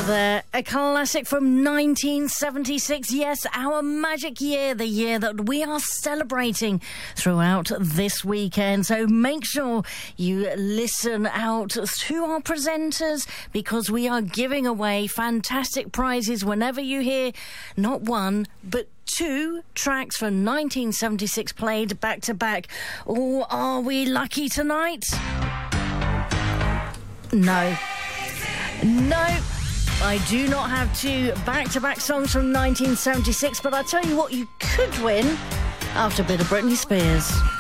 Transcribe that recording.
there. A classic from 1976. Yes, our magic year, the year that we are celebrating throughout this weekend. So make sure you listen out to our presenters, because we are giving away fantastic prizes whenever you hear not one, but two tracks from 1976 played back to back. Or are we lucky tonight? No. I do not have two back-to-back songs from 1976, but I tell you what you could win after a bit of Britney Spears.